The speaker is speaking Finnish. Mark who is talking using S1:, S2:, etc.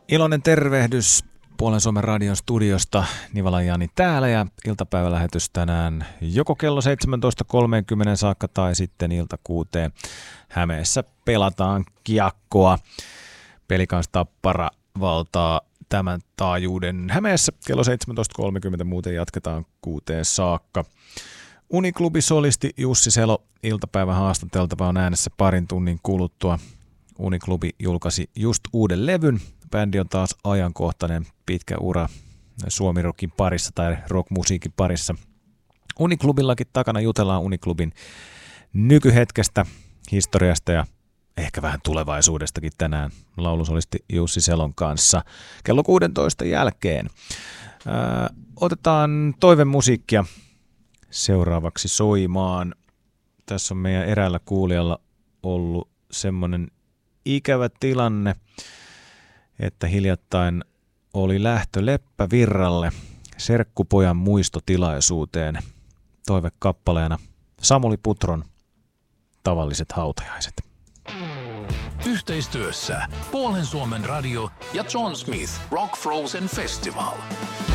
S1: Iloinen tervehdys Puolen Suomen radion studiosta. Nivalan Jani täällä ja iltapäivälähetys tänään joko kello 17.30 saakka tai sitten ilta 6. Hämeessä pelataan kiekkoa. Pelikans Tappara valtaa tämän taajuuden Hämeessä kello 17.30, muuten jatketaan 6 saakka. Uniklubi-solisti Jussi Selo iltapäivän haastateltava on äänessä parin tunnin kuluttua. Uniklubi julkaisi just uuden levyn. Bändi on taas ajankohtainen, pitkä ura suomirockin parissa tai rockmusiikin parissa. Uniklubillakin takana jutellaan Uniklubin nykyhetkestä, historiasta ja ehkä vähän tulevaisuudestakin tänään laulusolisti Jussi Selon kanssa kello 16 jälkeen. Otetaan toivemusiikkia seuraavaksi soimaan. Tässä on meidän eräällä kuulijalla ollut semmoinen ikävä tilanne, että hiljattain oli lähtö Leppävirralle serkkupojan muistotilaisuuteen toivekappaleena Samuli Putron Tavalliset hautajaiset.
S2: Yhteistyössä Puolen Suomen radio ja John Smith Rock Frozen Festival.